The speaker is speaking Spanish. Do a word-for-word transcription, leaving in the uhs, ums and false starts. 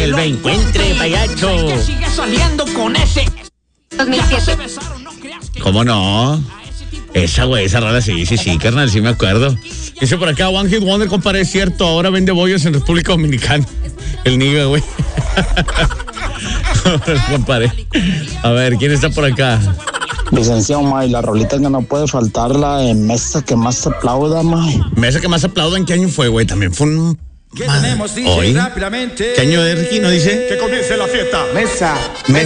vuelva a encuentre, payacho. Sigue saliendo con ese. dos mil siete. ¿Cómo no? Esa, güey, esa rola, sí, sí, sí, carnal, sí me acuerdo. Dice por acá, One Hit Wonder, compadre, es cierto, ahora vende bollos en República Dominicana. El niga, güey. Compadre. A ver, ¿quién está por acá? Licenciado, May, la rolita que no puede faltar, la de Mesa que más te aplauda, May. Mesa que más aplauda, ¿en qué año fue, güey? También fue un... ¿Qué tenemos, D J? Hoy. Rápidamente. ¿Qué año es, Ricky? ¿No dice? Que comience la fiesta. Mesa. Mesa.